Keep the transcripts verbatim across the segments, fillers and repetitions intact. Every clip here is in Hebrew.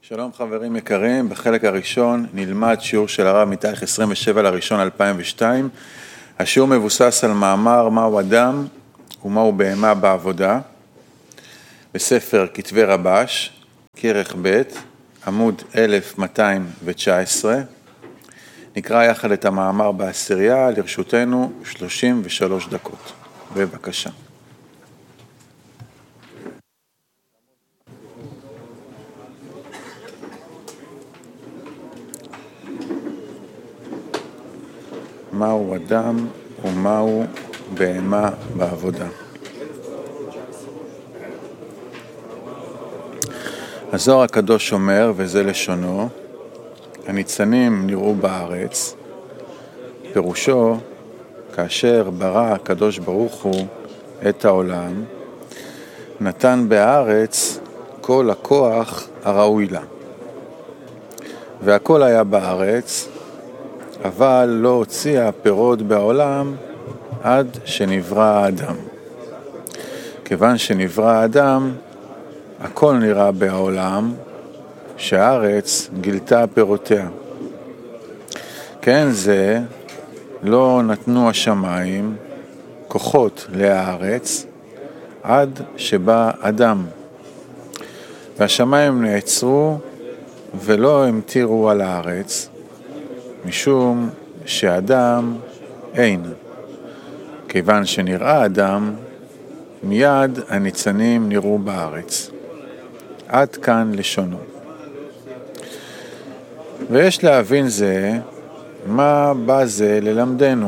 שלום חברים יקרים, בחלק הראשון נלמד שיעור של הרב מתאריך עשרים ושבעה לראשון אלפיים ושתיים. השיעור מבוסס על מאמר מהו אדם ומהו בהמה בעבודה, בספר כתבי רבש, כרך ב', עמוד אלף מאתיים תשע עשרה. נקרא יחד את המאמר בעשירייה, לרשותנו שלושים ושלוש דקות. בבקשה. מהו אדם ומהו בהמה בעבודה. הזוהר הקדוש אומר, וזה לשונו, הניצנים נראו בארץ, פירושו כאשר ברא הקדוש ברוך הוא את העולם, נתן בארץ כל הכוח הראוי לה. והכל היה בארץ, אבל לא הוציאה פירות בעולם עד שנברא האדם. כיוון שנברא האדם, הכל נראה בעולם, שהארץ גילתה פירותיה. כן זה, לא נתנו השמיים כוחות לארץ עד שבא אדם. והשמיים נעצרו ולא המטירו על הארץ, משום שאדם אין. כיוון שנראה אדם, מיד הניצנים נראו בארץ. עד כאן לשונו. ויש להבין זה, מה בא זה ללמדנו?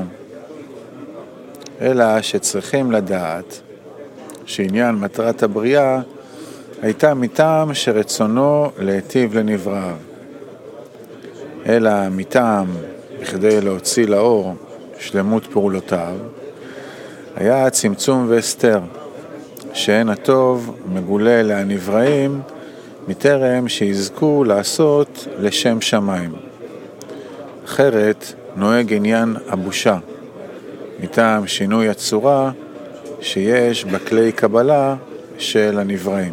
אלא שצריכים לדעת שעניין מטרת הבריאה הייתה מטעם שרצונו להיטיב לנבראיו. אלא מטעם בכדי להוציא לאור שלמות פעולותיו, היה צמצום והסתר, שאין הטוב מגולה להנבראים מטרם שיזכו לעשות לשם שמיים. אחרת נוהג עניין הבושה, מטעם שינוי הצורה שיש בכלי קבלה של הנבראים.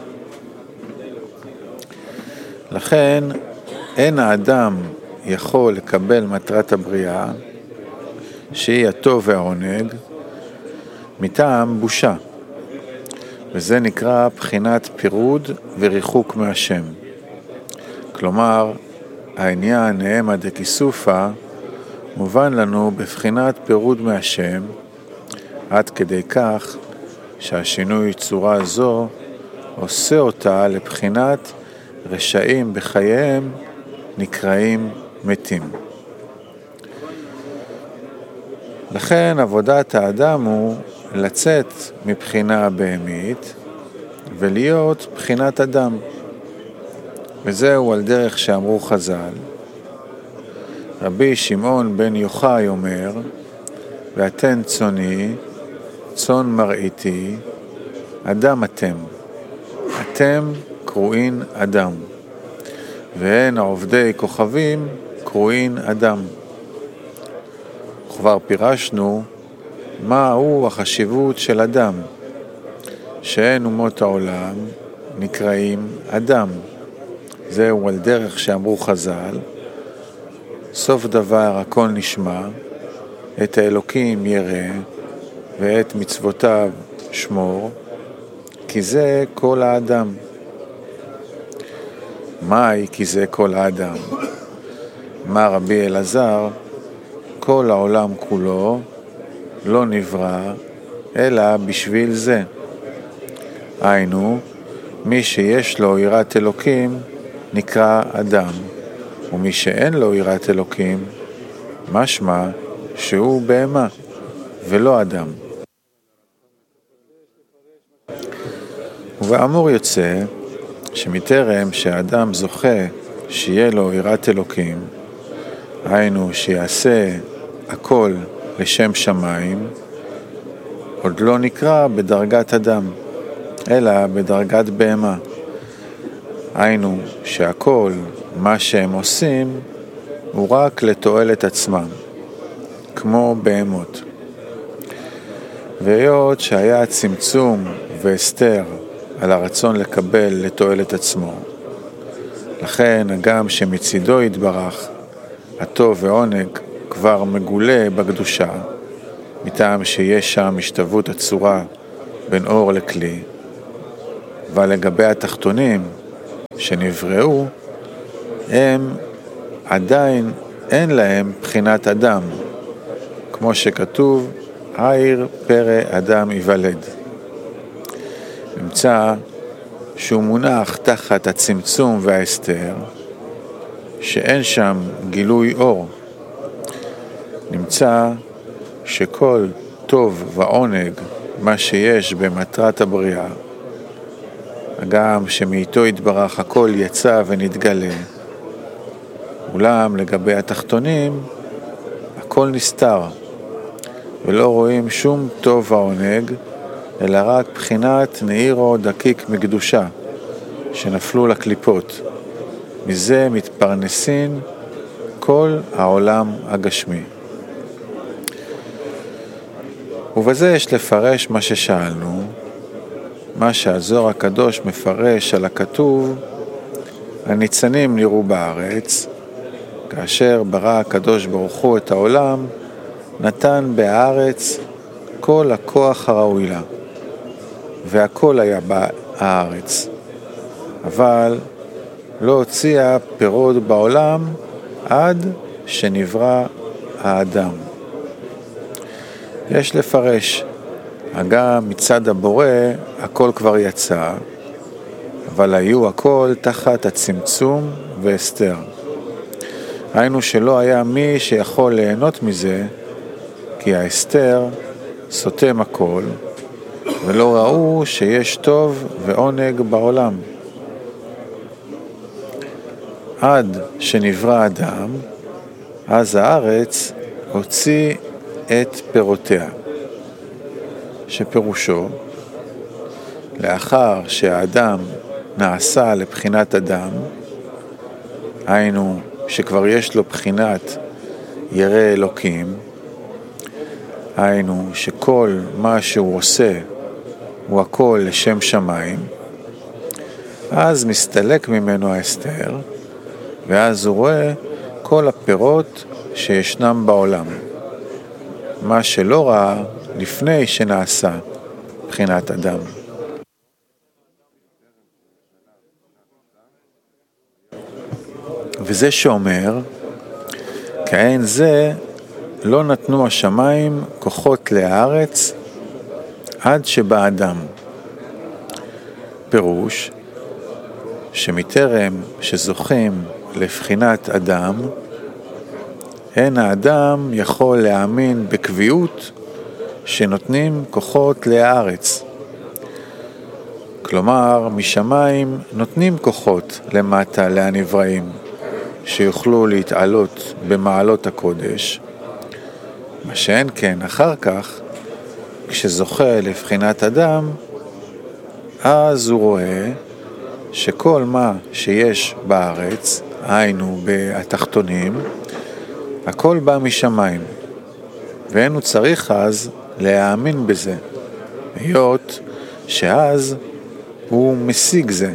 לכן אין האדם יכול לקבל מטרת הבריאה, שהיא הטוב והעונג, מטעם בושה. וזה נקרא בחינת פירוד וריחוק מהשם. כלומר, העניין נאמה דקיסופה מובן לנו בבחינת פירוד מהשם, עד כדי כך שהשינוי צורה זו עושה אותה לבחינת רשעים בחייהם נקראים מתים. לכן עבודת האדם הוא לצאת מבחינה בהמית ולהיות בחינת אדם. וזהו על דרך שאמרו חז"ל. רבי שמעון בן יוחאי אומר, ואתן צוני, צאן מרעיתי, אדם אתם. אתם קרואין אדם. והן העובדי כוכבים קרואין אדם. כבר פירשנו מהו החשיבות של אדם, שאין אומות העולם נקראים אדם. זהו על דרך שאמרו חז"ל, סוף דבר הכל נשמע, את האלוקים ירא ואת מצוותיו שמור, כי זה כל האדם. מהי כי זה כל האדם? מה רבי אלעזר? כל העולם כולו לא נברא אלא בשביל זה. היינו, מי שיש לו יראת אלוקים נקרא אדם, ומי שאין לו יראת אלוקים משמע שהוא בהמה ולא אדם. ובאמור יוצא שמטרם שהאדם זוכה שיהיה לו יראת אלוקים, היינו שיעשה הכל לשם שמיים, עוד לא נקרא בדרגת אדם, אלא בדרגת בהמה. היינו שהכל מה שהם עושים הוא רק לתועלת עצמם, כמו בהמות. והיות שהיה צמצום והסתר על הרצון לקבל לתועלת עצמו, לכן גם שמצידו יתברך הטוב ועונג כבר מגולה בקדושה, מטעם שיש שם השתוות הצורה בין אור לכלי, אבל לגבי התחתונים שנבראו, הם עדיין אין להם בחינת אדם, כמו שכתוב, עיר פרא אדם ייוולד. נמצא שהוא מונח תחת הצמצום וההסתר, שאין שם גילוי אור. נמצא שכל טוב ועונג, מה שיש במטרת הבריאה, גם שמאיתו יתברך הכל יצא ונתגלה, אולם לגבי התחתונים הכל נסתר, ולא רואים שום טוב ועונג, אלא רק בחינת נעירו דקיק מקדושה, שנפלו לקליפות. מזה מתפרנסין כל העולם הגשמי. ובזה יש לפרש מה ששאלנו, מה שהזוהר הקדוש מפרש על הכתוב, הניצנים נראו בארץ, כאשר ברא הקדוש ברוך הוא את העולם, נתן בארץ כל הכוח הראוי לה, והכל היה בארץ, אבל לא הוציאה פירות בעולם עד שנברא האדם. יש לפרש, גם מצד הבורא הכל כבר יצא, אבל היו הכל תחת הצמצום והסתר. היינו שלא היה מי שיכול ליהנות מזה, כי ההסתר סותם הכל, ולא ראו שיש טוב ועונג בעולם. עד שנברא אדם, אז הארץ הוציא את פירותיה, שפירושו, לאחר שהאדם נעשה לבחינת אדם, היינו שכבר יש לו בחינת ירא אלוקים, היינו שכל מה שהוא עושה הוא הכל לשם שמיים, אז מסתלק ממנו ההסתר, ואז הוא רואה כל הפירות שישנם בעולם, מה שלא ראה לפני שנעשה בחינת אדם. וזה שאומר, כאין זה לא נתנו השמיים כוחות לארץ עד שבא אדם. פירוש שמטרם שזוכים לבחינת אדם, אין האדם יכול להאמין בקביעות שנותנים כוחות לארץ. כלומר, משמיים נותנים כוחות למטה להנבראים, שיוכלו להתעלות במעלות הקודש, מה שאין כן אחר כך, כשזוכה לבחינת אדם, אז הוא רואה שכל מה שיש בארץ, היינו בתחתונים, הכל בא משמיים, ואין הוא צריך אז להאמין בזה, היות שאז הוא משיג זה.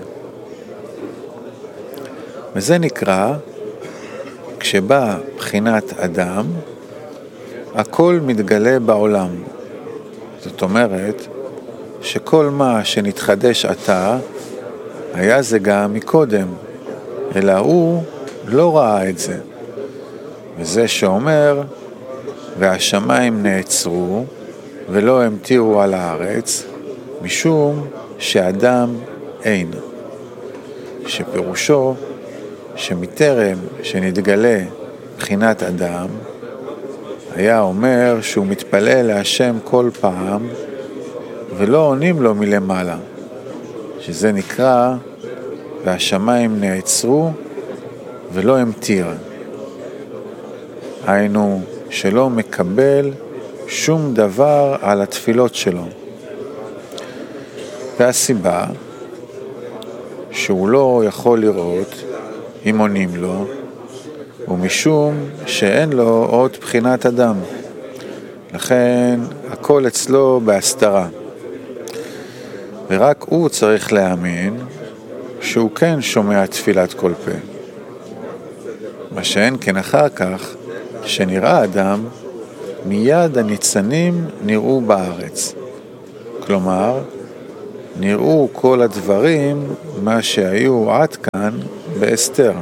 וזה נקרא, כשבא בחינת אדם, הכל מתגלה בעולם. זאת אומרת, שכל מה שנתחדש עתה, היה זה גם מקודם, אלא הוא לא ראה את זה. וזה שאומר, והשמיים נעצרו, ולא המטירו על הארץ, משום שאדם אין. שפירושו, שמטרם שנתגלה בחינת אדם, היה אומר שהוא מתפלל להשם כל פעם, ולא עונים לו מלמעלה, שזה נקרא, והשמיים נעצרו ולא המטיר. היינו שלא מקבל שום דבר על התפילות שלו. והסיבה שהוא לא יכול לראות אם עונים לו, ומשום שאין לו עוד בחינת אדם. לכן הכל אצלו בהסתרה. ורק הוא צריך להאמין שהוא כן שומע תפילת כל פה. מה שאין כן אחר כך, שנראה אדם, מיד הניצנים נראו בארץ. כלומר, נראו כל הדברים מה שהיו עד כאן באסתר.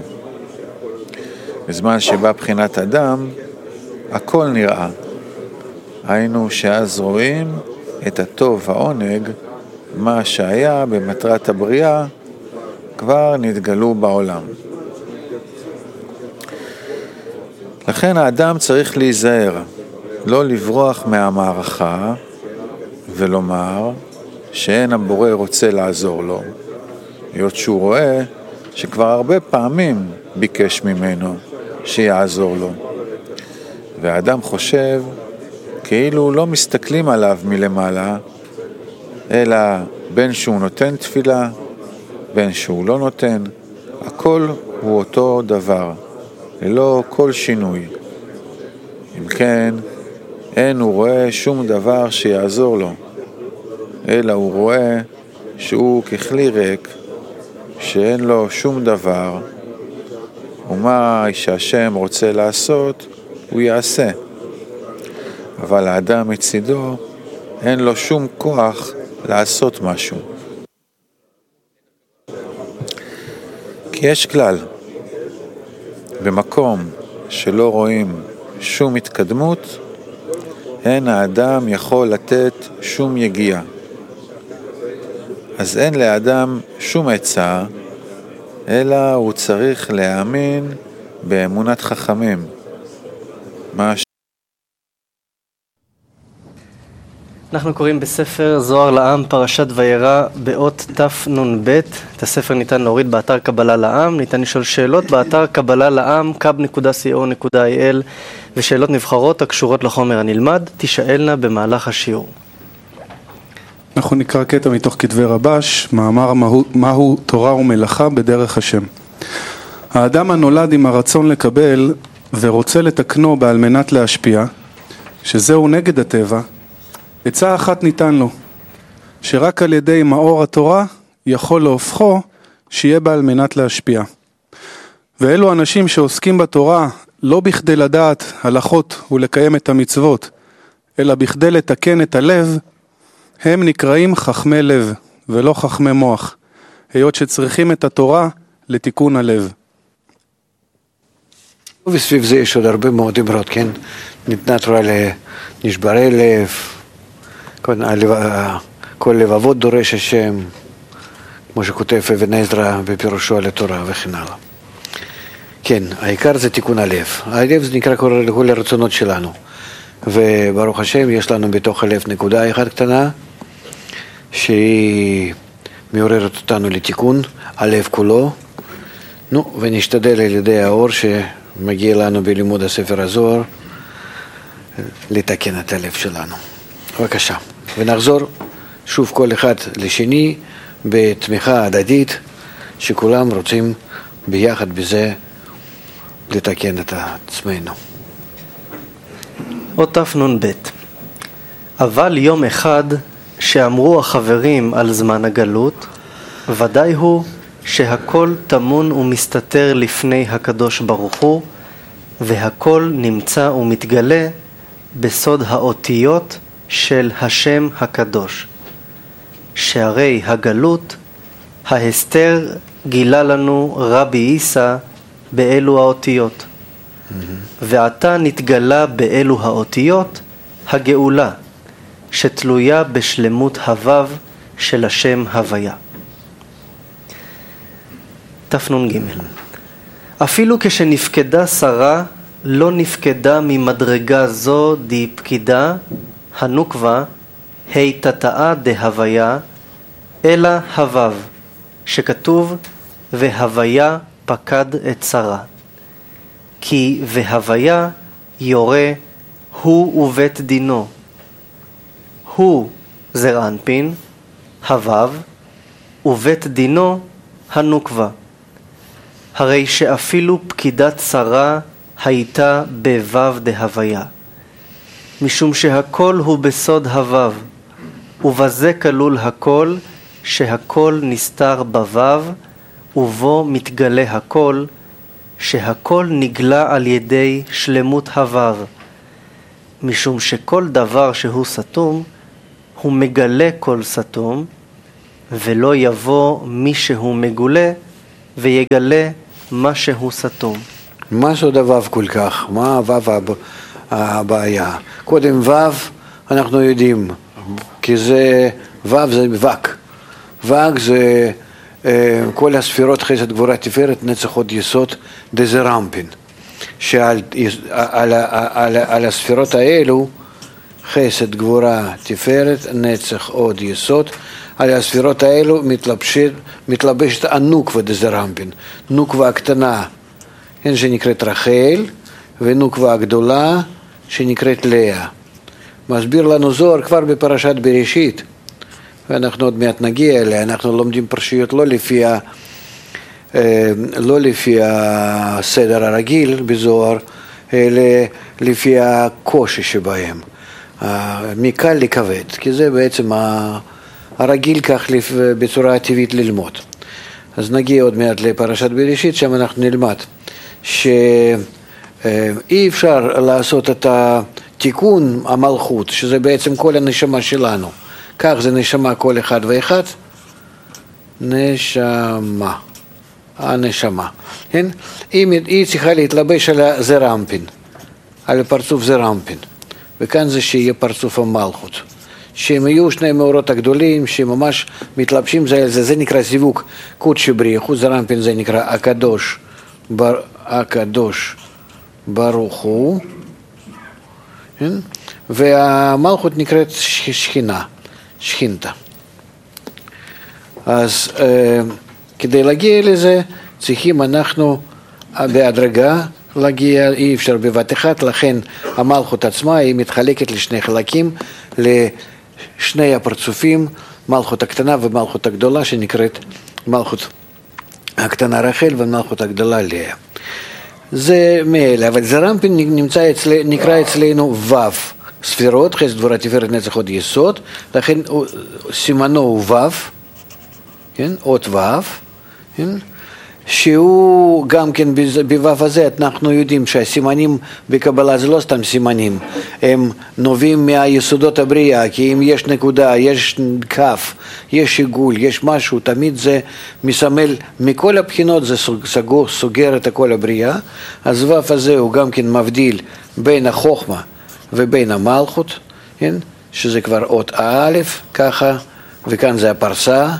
בזמן שבא בחינת אדם, הכל נראה. היינו שאז רואים את הטוב והעונג, מה שהיה במטרת הבריאה, כבר נתגלו בעולם. לכן האדם צריך להיזהר, לא לברוח מהמערכה ולומר שאין הבורא רוצה לעזור לו, היות שהוא רואה שכבר הרבה פעמים ביקש ממנו שיעזור לו. והאדם חושב כאילו לא מסתכלים עליו מלמעלה, אלא בין שהוא נותן תפילה, בין שהוא לא נותן, הכל הוא אותו דבר, ללא כל שינוי. אם כן, אין הוא רואה שום דבר שיעזור לו, אלא הוא רואה שהוא ככלי ריק, שאין לו שום דבר, ומה שהשם רוצה לעשות, הוא יעשה. אבל האדם מצידו, אין לו שום כוח לעשות משהו. כי יש כלל, במקום שלא רואים שום התקדמות, אין האדם יכול לתת שום יגיעה. אז אין לאדם שום עצה, אלא הוא צריך להאמין באמונת חכמים. מה ש... אנחנו קוראים בספר זוהר לעם פרשת וירא באות תנ"ב. את הספר ניתן להוריד באתר קבלה לעם, ניתן לשאול שאלות באתר קבלה לעם קאב נקודה סי או נקודה איי אל, ושאלות נבחרות הקשורות לחומר הנלמד תשאלנה במהלך השיעור. אנחנו נקרא קטע מתוך כתבי רבש, מאמר מהו, מהו תורה ומלאכה בדרך השם. האדם הנולד עם הרצון לקבל ורוצה לתקנו בעל מנת להשפיע, שזהו נגד הטבע, עצה אחת ניתן לו, שרק על ידי מאור התורה יכול להופכו שיהיה בעל מנת להשפיע. ואלו אנשים שעוסקים בתורה לא בכדי לדעת הלכות ולקיים את המצוות, אלא בכדי לתקן את הלב, הם נקראים חכמי לב ולא חכמי מוח, היות שצריכים את התורה לתיקון הלב. וסביב זה יש עוד הרבה מאוד אמרות, כן? ניתנה תורה לנשברי לב, כל לבבות דורש השם, כמו שכותב אבן עזרא בפירושו על התורה וכן הלאה. כן, העיקר זה תיקון הלב. הלב זה נקרא כל הרצונות שלנו. וברוך השם יש לנו בתוך הלב נקודה אחת קטנה, שהיא מעוררת אותנו לתיקון הלב כולו. נו, ונשתדל על ידי האור שמגיע לנו בלימוד הספר הזוהר לתקן את הלב שלנו. בבקשה. ונחזור שוב כל אחד לשני בתמיכה הדדית, שכולם רוצים ביחד בזה לתקן את עצמנו. אות תנ"ב. אבל יום אחד שאמרו החברים על זמן הגלות, ודאי הוא שהכל תמון ומסתתר לפני הקדוש ברוך הוא, והכל נמצא ומתגלה בסוד האותיות של השם הקדוש. שהרי הגלות, ההסתר גילה לנו רבי עיסא באלו האותיות. ועתה נתגלה באלו האותיות הגאולה, שתלויה בשלמות הוו של השם הוויה. תנ"ג. אפילו כשנפקדה שרה, לא נפקדה ממדרגה זו די פקידה, הנוקבה, היתתאה דהוויה, אלא הוו, שכתוב והוויה פקד את שרה. כי והוויה יורה הוא ובית דינו. הוא זר אנפין, הוו, ובית דינו הנוקבה. הרי שאפילו פקידת שרה הייתה בוו דהוויה. משום שהכל הוא בסוד הוו, ובזה כלול הכל, שהכל נסתר בוו, ובו מתגלה הכל, שהכל נגלה על ידי שלמות הוו, משום שכל דבר שהוא סתום, הוא מגלה כל סתום, ולא יבוא מי שהוא מגולה, ויגלה מה שהוא סתום. מה זה דבר כל כך? מה הוו הבעיה? קודם וו אנחנו יודעים, כי זה וו זה וק. וק זה כל הספירות חסד גבורה תפארת נצח עוד יסוד דזרמפין. שעל על, על, על הספירות האלו חסד גבורה תפארת נצח עוד יסוד, על הספירות האלו מתלבשת, מתלבשת הנוקווה דזרמפין. נוקווה הקטנה שנקראת רחל, ונוקווה הגדולה שנקראת לאה. מסביר לנו זוהר כבר בפרשת בראשית, ואנחנו עוד מעט נגיע אליה. אנחנו לומדים פרשיות לא לפי, ה, לא לפי הסדר הרגיל בזוהר, אלא לפי הקושי שבהם. מקל לכבד, כי זה בעצם הרגיל כך בצורה טבעית ללמוד. אז נגיע עוד מעט לפרשת בראשית, שם אנחנו נלמד שאי אפשר לעשות את התיקון המלכות, שזה בעצם כל הנשמה שלנו. כך זה נשמה כל אחד ואחד. נשמה. הנשמה. כן? היא, היא צריכה להתלבש על הזרמפין, על פרצוף זרמפין. וכאן זה שיהיה פרצוף המלכות. שהם יהיו שני מאורות הגדולים, שממש מתלבשים זה על זה. זה נקרא זיווג קודשי בריחו, זרמפין זה נקרא הקדוש, בר, הקדוש ברוך הוא. כן? והמלכות נקראת שכינה, שכינתה. אז אה, כדי להגיע לזה צריכים אנחנו בהדרגה להגיע, אי אפשר בבת אחת, לכן המלכות עצמה היא מתחלקת לשני חלקים, לשני הפרצופים, מלכות הקטנה ומלכות הגדולה שנקראת מלכות הקטנה רחל ומלכות הגדולה לאה. זה מאלה, אבל זרמפין נמצא אצל, נקרא אצלנו וו, ספירות, חסד גבורה תפארת נצח עוד יסוד, לכן סימנו הוא וו, כן, עוד וו, כן, שהוא גם כן בוו הזה אנחנו יודעים שהסימנים בקבלה זה לא סתם סימנים, הם נובעים מהיסודות הבריאה, כי אם יש נקודה, יש כף, יש עיגול, יש משהו, תמיד זה מסמל מכל הבחינות, זה סגור, סוגר את כל הבריאה. אז וו הזה הוא גם כן מבדיל בין החוכמה ובין המלכות, כן? שזה כבר אות א' ככה, וכאן זה הפרסה.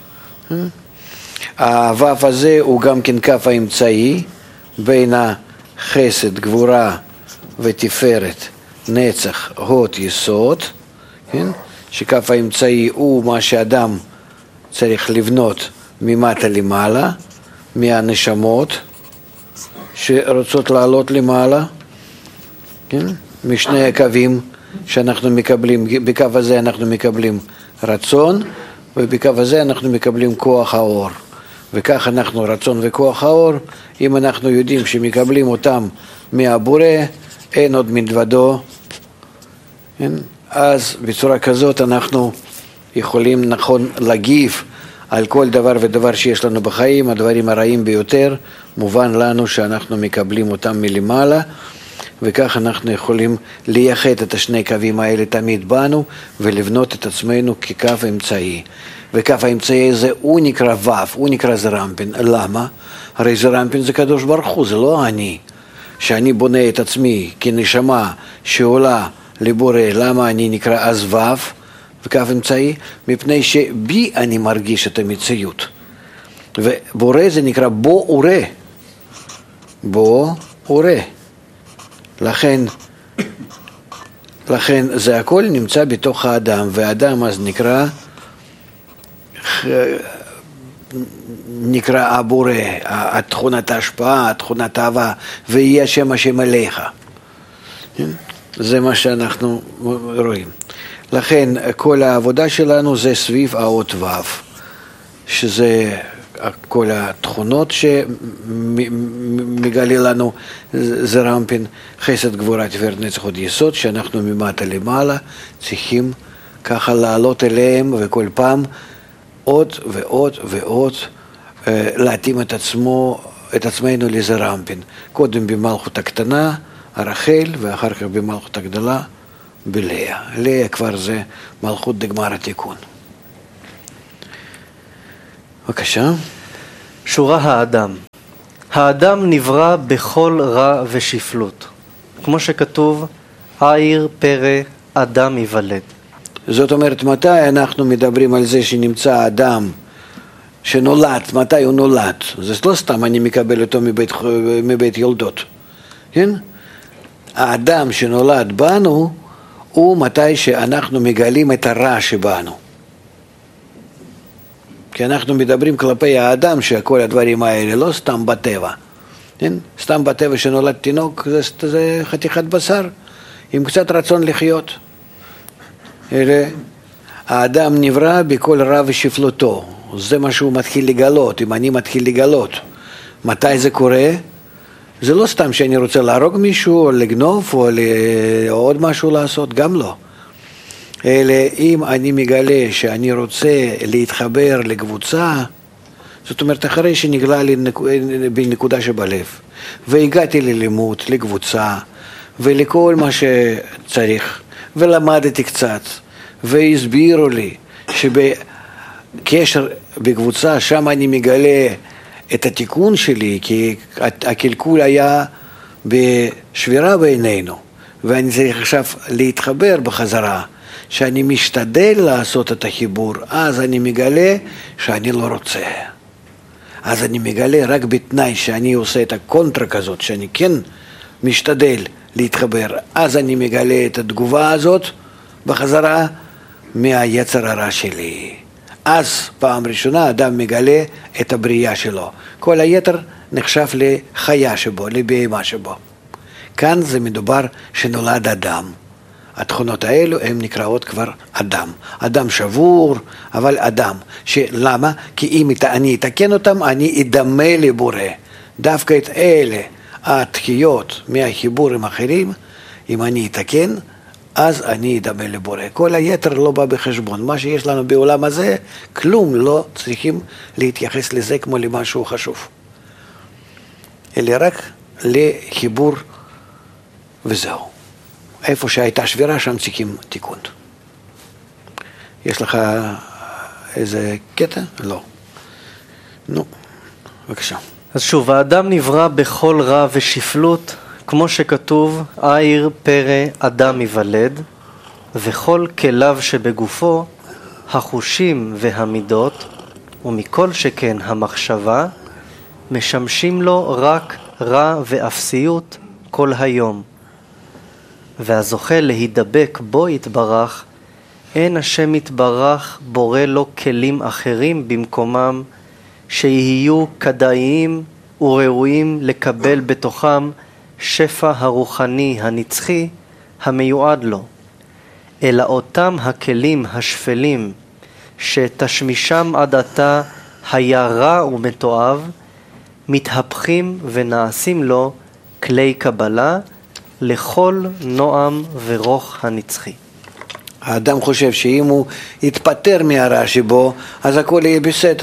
הוו הזה הוא גם כן כף האמצעי בין החסד, גבורה ותפארת, נצח, הוד, יסוד, כן? שכף האמצעי הוא מה שאדם צריך לבנות ממטה למעלה, מהנשמות שרוצות לעלות למעלה, כן? משני הקווים שאנחנו מקבלים, בקו הזה אנחנו מקבלים רצון, ובקו הזה אנחנו מקבלים כוח האור. וכך אנחנו רצון וכוח האור, אם אנחנו יודעים שמקבלים אותם מהבורא, אין עוד מלבדו, כן? אז בצורה כזאת אנחנו יכולים נכון להגיב על כל דבר ודבר שיש לנו בחיים, הדברים הרעים ביותר, מובן לנו שאנחנו מקבלים אותם מלמעלה, וכך אנחנו יכולים לייחד את השני קווים האלה תמיד בנו, ולבנות את עצמנו כקו אמצעי. וכף האמצעי הזה הוא נקרא וו, הוא נקרא זרמפין. למה? הרי זרמפין זה קדוש ברוך הוא, זה לא אני. שאני בונה את עצמי כנשמה שעולה לבורא, למה אני נקרא אז וו וכף אמצעי? מפני שבי אני מרגיש את המציאות. ובורא זה נקרא בו ורא. בו ורא. לכן, לכן זה הכל נמצא בתוך האדם, והאדם אז נקרא נקרא הבורא, התכונת ההשפעה, התכונת האהבה, ויהיה השם השם עליך. זה מה שאנחנו רואים. לכן כל העבודה שלנו זה סביב האות וו, שזה כל התכונות שמגלה לנו זרמפין, חסד גבורה תפארת נצח עוד יסוד, שאנחנו ממטה למעלה צריכים ככה לעלות אליהם, וכל פעם עוד ועוד ועוד להתאים את עצמו, את עצמנו לזעיר אנפין. קודם במלכות הקטנה, רחל, ואחר כך במלכות הגדולה, בלאה. לאה כבר זה מלכות דגמר התיקון. בבקשה. שורה האדם. האדם נברא בכל רע ושפלות. כמו שכתוב, עיר פרא אדם ייוולד. זאת אומרת, מתי אנחנו מדברים על זה שנמצא אדם שנולד, מתי הוא נולד? זה לא סתם אני מקבל אותו מבית, מבית יולדות. כן? האדם שנולד בנו הוא מתי שאנחנו מגלים את הרע שבנו. כי אנחנו מדברים כלפי האדם שכל הדברים האלה לא סתם בטבע. כן? סתם בטבע שנולד תינוק זה, זה חתיכת בשר עם קצת רצון לחיות. אלא האדם נברא בכל רע ושפלותו. זה מה שהוא מתחיל לגלות, אם אני מתחיל לגלות. מתי זה קורה? זה לא סתם שאני רוצה להרוג מישהו או לגנוב או, או עוד משהו לעשות, גם לא. אלא אם אני מגלה שאני רוצה להתחבר לקבוצה, זאת אומרת אחרי שנגלה לי בנקודה שבלב, והגעתי ללימוד, לקבוצה, ולכל מה שצריך, ולמדתי קצת, והסבירו לי שבקשר בקבוצה, שם אני מגלה את התיקון שלי, כי הקלקול היה בשבירה בינינו, ואני צריך עכשיו להתחבר בחזרה, שאני משתדל לעשות את החיבור, אז אני מגלה שאני לא רוצה. אז אני מגלה רק בתנאי שאני עושה את הקונטרה כזאת, שאני כן משתדל להתחבר, אז אני מגלה את התגובה הזאת בחזרה מהיצר הרע שלי. אז פעם ראשונה אדם מגלה את הבריאה שלו. כל היתר נחשב לחיה שבו, לבהמה שבו. כאן זה מדובר שנולד אדם. התכונות האלו הן נקראות כבר אדם. אדם שבור, אבל אדם. למה? כי אם אני אתקן אותם, אני אדמה לבורא. דווקא את אלה התחיות מהחיבורים אחרים, אם אני אתקן, אז אני אדמה לבורא. כל היתר לא בא בחשבון. מה שיש לנו בעולם הזה, כלום לא צריכים להתייחס לזה כמו למשהו חשוב. אלא רק לחיבור וזהו. איפה שהייתה שבירה, שם צריכים תיקון. יש לך איזה קטע? לא. נו, בבקשה. אז שוב, האדם נברא בכל רע ושפלות, כמו שכתוב, עיר פרא אדם ייוולד, וכל כליו שבגופו, החושים והמידות, ומכל שכן המחשבה, משמשים לו רק רע ואפסיות כל היום. והזוכה להידבק בו יתברך, אין השם יתברך בורא לו כלים אחרים במקומם, שיהיו כדאיים וראויים לקבל בתוכם שפע הרוחני הנצחי המיועד לו, אלא אותם הכלים השפלים שתשמישם עד עתה היה רע ומתועב, מתהפכים ונעשים לו כלי קבלה לכל נועם ורוח הנצחי. האדם חושב שאם הוא יתפטר מהרע שבו, אז הכל יהיה בסדר.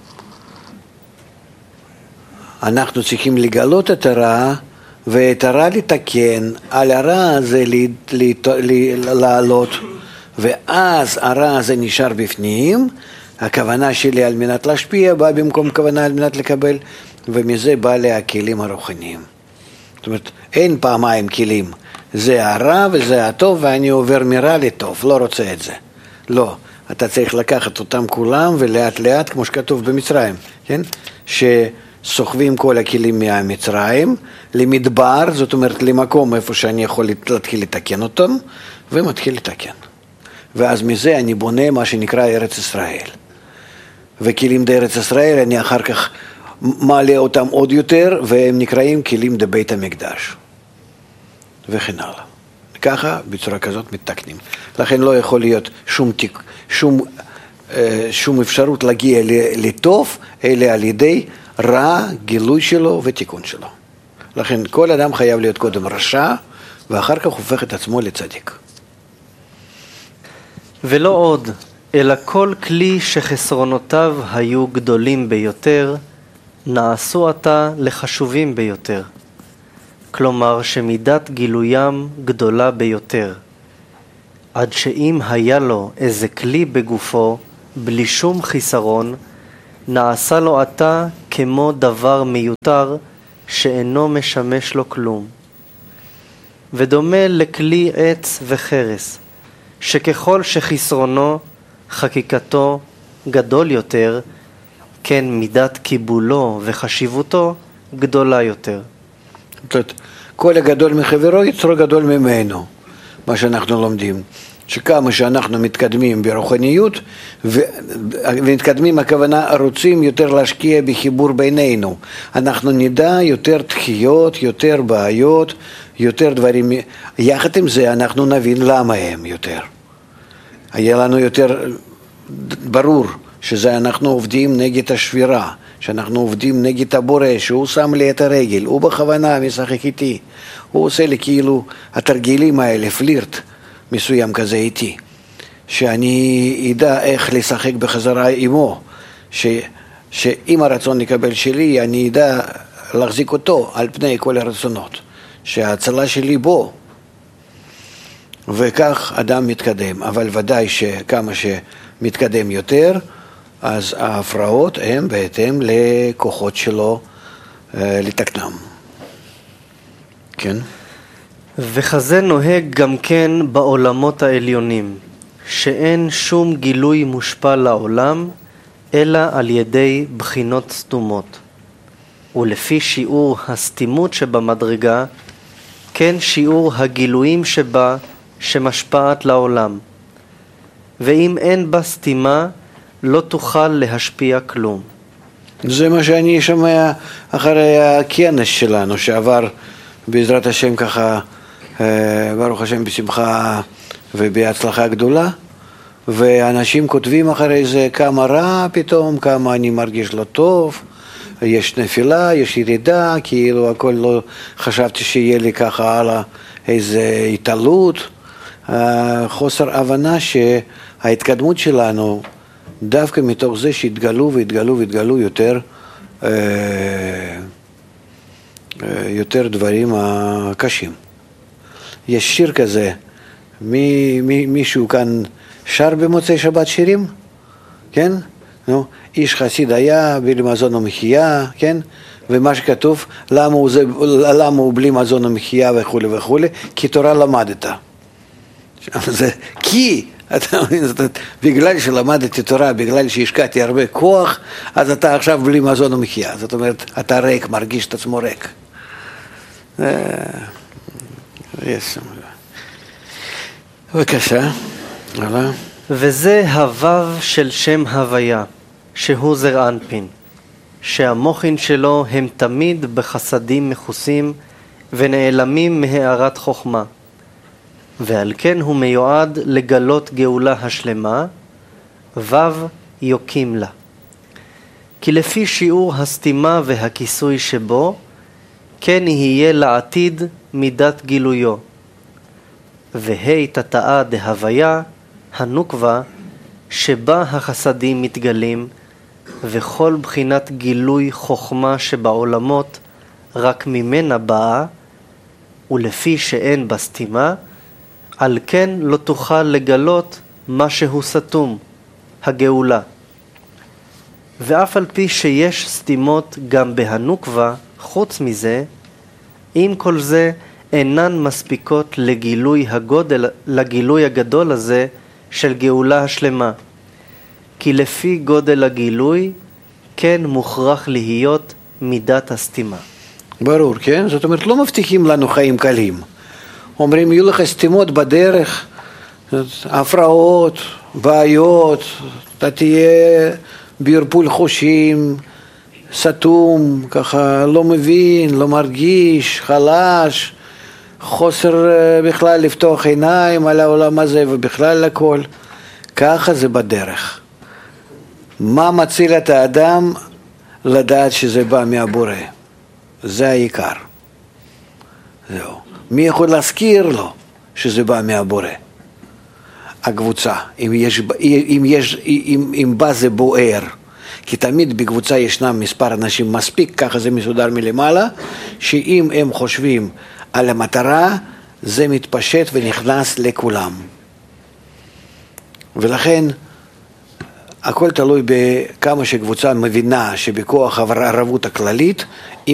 אנחנו צריכים לגלות את הרע, ואת הרע לתקן, על הרע הזה לעלות, ואז הרע הזה נשאר בפנים, הכוונה שלי על מנת להשפיע, באה במקום כוונה על מנת לקבל, ומזה בא לה הכלים הרוחניים. זאת אומרת, אין פעמיים כלים, זה הרע וזה הטוב, ואני עובר מרע לטוב, לא רוצה את זה. לא, אתה צריך לקחת אותם כולם, ולאט לאט, כמו שכתוב במצרים, כן? שסוחבים כל הכלים מהמצרים, למדבר, זאת אומרת, למקום איפה שאני יכול להתחיל לתקן אותם, ומתחיל לתקן. ואז מזה אני בונה מה שנקרא ארץ ישראל. וכלים בארץ ישראל, אני אחר כך מעלה אותם עוד יותר, והם נקראים כלים דבית המקדש. וכן הלאה. ככה, בצורה כזאת, מתקנים. לכן לא יכול להיות שום, תיק, שום, שום אפשרות להגיע לטוב, אלא על ידי רע, גילוי שלו ותיקון שלו. לכן כל אדם חייב להיות קודם רשע, ואחר כך הופך את עצמו לצדיק. ולא עוד, אלא כל כלי שחסרונותיו היו גדולים ביותר, נעשו עתה לחשובים ביותר. כלומר שמידת גילוים גדולה ביותר. עד שאם היה לו איזה כלי בגופו, בלי שום חיסרון, נעשה לו עתה כמו דבר מיותר שאינו משמש לו כלום. ודומה לכלי עץ וחרס, שככל שחסרונו, חקיקתו גדול יותר, כן מידת קיבולו וחשיבותו גדולה יותר. כל הגדול מחברו יצרו גדול ממנו, מה שאנחנו לומדים. שכמה שאנחנו מתקדמים ברוחניות, ומתקדמים הכוונה רוצים יותר להשקיע בחיבור בינינו. אנחנו נדע יותר דחיות, יותר בעיות, יותר דברים. יחד עם זה אנחנו נבין למה הם יותר. היה לנו יותר ברור שזה אנחנו עובדים נגד השבירה, שאנחנו עובדים נגד הבורא, שהוא שם לי את הרגל, הוא בכוונה משחק איתי, הוא עושה לי כאילו התרגילים האלה, פלירט מסוים כזה איתי, שאני אדע איך לשחק בחזרה עמו, ש, שאם הרצון לקבל שלי, אני אדע להחזיק אותו על פני כל הרצונות, שההצלה שלי בו, וכך אדם מתקדם. אבל ודאי שכמה שמתקדם יותר, אז ההפרעות הן בהתאם לכוחות שלו לתקנם. כן? וכזה נוהג גם כן בעולמות העליונים, שאין שום גילוי מושפע לעולם, אלא על ידי בחינות סתומות. ולפי שיעור הסתימות שבמדרגה, כן שיעור הגילויים שבה שמשפעת לעולם. ואם אין בה סתימה, לא תוכל להשפיע כלום. זה מה שאני שומע אחרי הכנס שלנו, שעבר בעזרת השם ככה, ברוך השם בשמחה ובהצלחה גדולה, ואנשים כותבים אחרי זה כמה רע פתאום, כמה אני מרגיש לא טוב, יש נפילה, יש ירידה, כאילו הכל לא חשבתי שיהיה לי ככה הלאה איזה התעלות, חוסר הבנה שההתקדמות שלנו דווקא מתוך זה שהתגלו והתגלו והתגלו יותר יותר דברים קשים. יש שיר כזה, מי, מי, מישהו כאן שר במוצאי שבת שירים, כן? נו, איש חסיד היה בלי מזון ומחיה, כן? ומה שכתוב, למה הוא, זה, למה הוא בלי מזון ומחיה וכו' וכו', כי תורה למדת. זה כי, אתה מבין, בגלל שלמדתי תורה, בגלל שהשקעתי הרבה כוח, אז אתה עכשיו בלי מזון ומחיה. זאת אומרת, אתה ריק, מרגיש את עצמו ריק. יש. בבקשה. הלאה. וזה הוו של שם הוויה, שהוא זר אנפין, שהמוחין שלו הם תמיד בחסדים מחוסים ונעלמים מהארת חוכמה, ועל כן הוא מיועד לגלות גאולה השלמה, וו יוקים לה. כי לפי שיעור הסתימה והכיסוי שבו, כן יהיה לעתיד מידת גילויו. והי תתאה דהוויה, הנוקבה, שבה החסדים מתגלים, וכל בחינת גילוי חוכמה שבעולמות רק ממנה באה, ולפי שאין בה סתימה, על כן לא תוכל לגלות מה שהוא סתום, הגאולה. ואף על פי שיש סתימות גם בהנוקבה, חוץ מזה, עם כל זה אינן מספיקות לגילוי הגודל, לגילוי הגדול הזה של גאולה השלמה. כי לפי גודל הגילוי, כן מוכרח להיות מידת הסתימה. ברור, כן? זאת אומרת, לא מבטיחים לנו חיים קלים. אומרים, יהיו לך סתימות בדרך, הפרעות, בעיות, אתה תהיה בערפול חושים, סתום, ככה לא מבין, לא מרגיש, חלש, חוסר בכלל לפתוח עיניים על העולם הזה ובכלל הכל. ככה זה בדרך. מה מציל את האדם? לדעת שזה בא מהבורא. זה העיקר. זהו. מי יכול להזכיר לו שזה בא מהבורא? הקבוצה, אם, יש, אם, יש, אם, אם בה זה בוער. כי תמיד בקבוצה ישנם מספר אנשים מספיק, ככה זה מסודר מלמעלה, שאם הם חושבים על המטרה, זה מתפשט ונכנס לכולם. ולכן, הכל תלוי בכמה שקבוצה מבינה שבכוח הערבות הכללית,